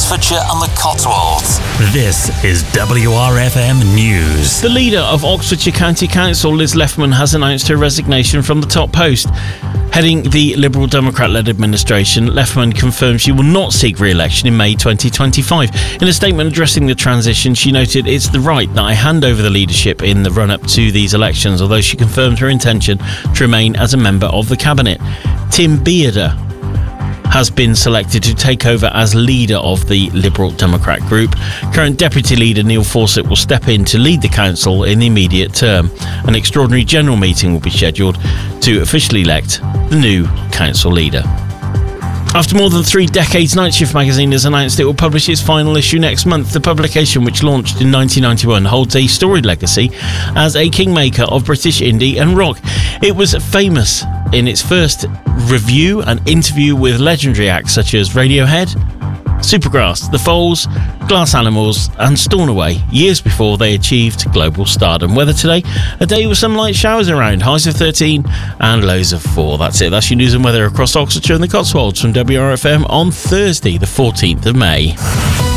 Oxfordshire and the Cotswolds. This is WRFM News. The leader of Oxfordshire County Council, Liz Leffman, has announced her resignation from the top post. Heading the Liberal Democrat-led administration, Leffman confirmed she will not seek re-election in May 2025. In a statement addressing the transition, she noted, "It's the right that I hand over the leadership in the run-up to these elections," although she confirmed her intention to remain as a member of the cabinet. Tim Bearder has been selected to take over as leader of the Liberal Democrat group. Current Deputy Leader Neil Fawcett will step in to lead the council in the immediate term. An extraordinary general meeting will be scheduled to officially elect the new council leader. After more than 3 decades, Night Shift magazine has announced it will publish its final issue next month. The publication, which launched in 1991, holds a storied legacy as a kingmaker of British indie and rock. It was famous in its first review and interview with legendary acts such as Radiohead, Supergrass, The Foals, Glass Animals and Stornoway, years before they achieved global stardom. Weather today, a day with some light showers around, highs of 13 and lows of 4. That's it, that's your news and weather across Oxfordshire and the Cotswolds from WRFM on Thursday the 14th of May.